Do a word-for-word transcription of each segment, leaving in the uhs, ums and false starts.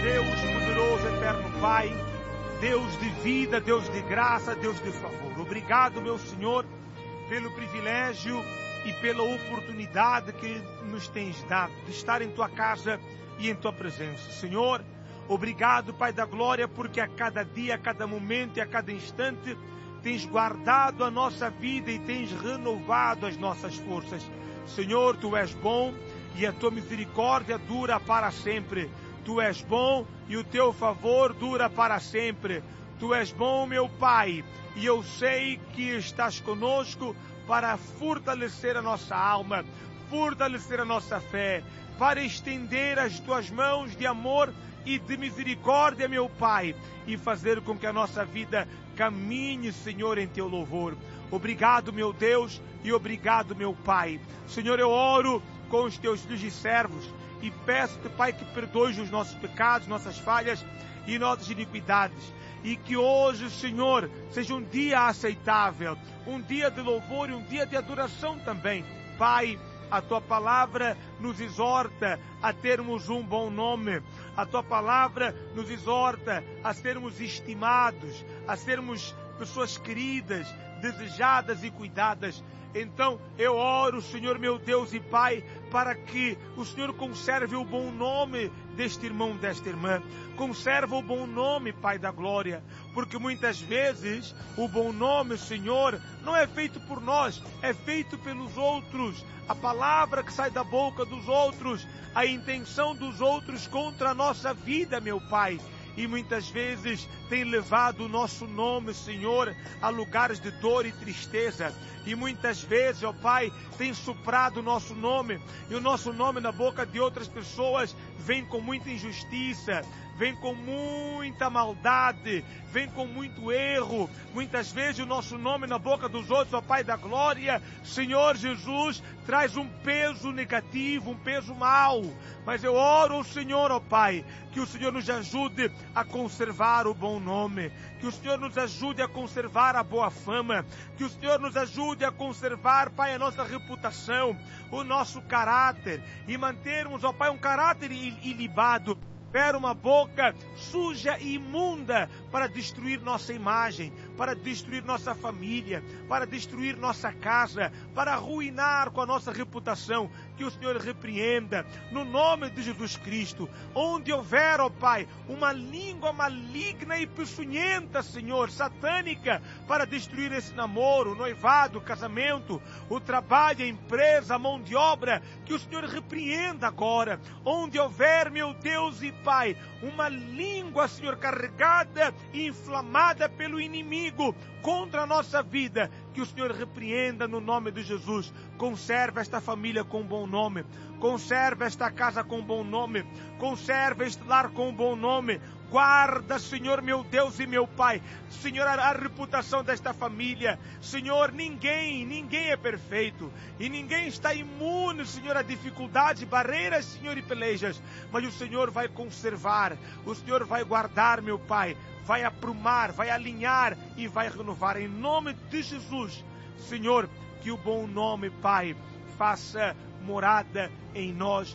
Deus poderoso, eterno Pai, Deus de vida, Deus de graça, Deus de favor. Obrigado, meu Senhor, pelo privilégio e pela oportunidade que nos tens dado de estar em Tua casa e em Tua presença. Senhor, obrigado, Pai da Glória, porque a cada dia, a cada momento e a cada instante tens guardado a nossa vida e tens renovado as nossas forças. Senhor, Tu és bom e a Tua misericórdia dura para sempre. Tu és bom e o Teu favor dura para sempre. Tu és bom, meu Pai, e eu sei que estás conosco para fortalecer a nossa alma, fortalecer a nossa fé, para estender as Tuas mãos de amor e de misericórdia, meu Pai, e fazer com que a nossa vida caminhe, Senhor, em Teu louvor. Obrigado, meu Deus, e obrigado, meu Pai. Senhor, eu oro com os Teus filhos e servos e peço-Te, Pai, que perdoes os nossos pecados, nossas falhas e nossas iniquidades. E que hoje, Senhor, seja um dia aceitável, um dia de louvor e um dia de adoração também. Pai, a Tua palavra nos exorta a termos um bom nome. A Tua palavra nos exorta a sermos estimados, a sermos pessoas queridas, desejadas e cuidadas. Então eu oro, Senhor meu Deus e Pai, para que o Senhor conserve o bom nome deste irmão, desta irmã. Conserva o bom nome, Pai da Glória, porque muitas vezes o bom nome, Senhor, não é feito por nós, é feito pelos outros. A palavra que sai da boca dos outros, a intenção dos outros contra a nossa vida, meu Pai. E muitas vezes tem levado o nosso nome, Senhor, a lugares de dor e tristeza. E muitas vezes, ó Pai, tem soprado o nosso nome. E o nosso nome na boca de outras pessoas vem com muita injustiça, vem com muita maldade, vem com muito erro. Muitas vezes o nosso nome na boca dos outros, ó Pai da Glória, Senhor Jesus, traz um peso negativo, um peso mau. Mas eu oro ao Senhor, ó Pai, que o Senhor nos ajude a conservar o bom nome, que o Senhor nos ajude a conservar a boa fama, que o Senhor nos ajude a conservar, Pai, a nossa reputação, o nosso caráter, e mantermos, ó Pai, um caráter ilibado. Era uma boca suja e imunda para destruir nossa imagem, para destruir nossa família, para destruir nossa casa, para arruinar com a nossa reputação. Que o Senhor repreenda, no nome de Jesus Cristo, onde houver, ó Pai, uma língua maligna e peçonhenta, Senhor, satânica, para destruir esse namoro, o noivado, o casamento, o trabalho, a empresa, a mão de obra, que o Senhor repreenda agora. Onde houver, meu Deus e Pai, uma língua, Senhor, carregada e inflamada pelo inimigo contra a nossa vida, que o Senhor repreenda no nome de Jesus. Conserva esta família com bom nome, conserva esta casa com bom nome, conserva este lar com bom nome. Guarda, Senhor, meu Deus e meu Pai, Senhor, a, a reputação desta família. Senhor, ninguém, ninguém é perfeito e ninguém está imune, Senhor, a dificuldades, barreiras, Senhor, e pelejas. Mas o Senhor vai conservar, o Senhor vai guardar, meu Pai, vai aprumar, vai alinhar e vai renovar em nome de Jesus. Senhor, que o bom nome, Pai, faça morada em nós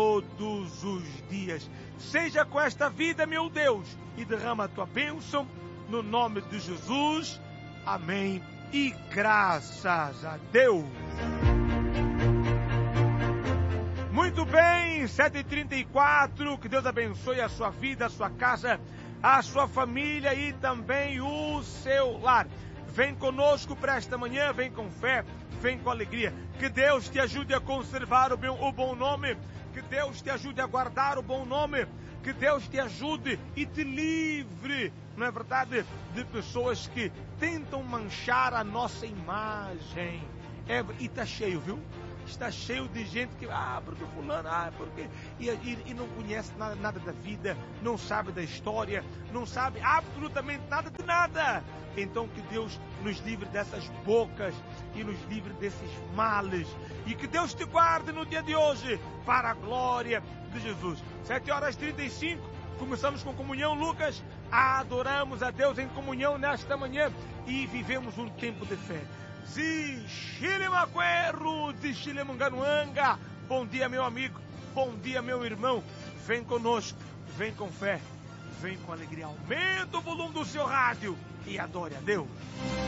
todos os dias. Seja com esta vida, meu Deus, e derrama a Tua bênção no nome de Jesus. Amém. E graças a Deus. Muito bem, sete e trinta e quatro. Que Deus abençoe a sua vida, a sua casa, a sua família e também o seu lar. Vem conosco para esta manhã, vem com fé, vem com alegria. Que Deus te ajude a conservar o, bem, o bom nome. Que Deus te ajude a guardar o bom nome. Que Deus te ajude e te livre, não é verdade, de pessoas que tentam manchar a nossa imagem. É, e está cheio, viu? Está cheio de gente que, ah, porque fulano, ah, porque... E, e, e não conhece nada, nada da vida, não sabe da história, não sabe absolutamente nada de nada. Então que Deus nos livre dessas bocas e nos livre desses males. E que Deus te guarde no dia de hoje, para a glória de Jesus. sete horas e trinta e cinco, começamos com comunhão, Lucas. Adoramos a Deus em comunhão nesta manhã e vivemos um tempo de fé. Zichilemaquerro, Zichilemanganuanga. Bom dia, meu amigo. Bom dia, meu irmão. Vem conosco. Vem com fé, vem com alegria. Aumenta o volume do seu rádio e adore a Deus.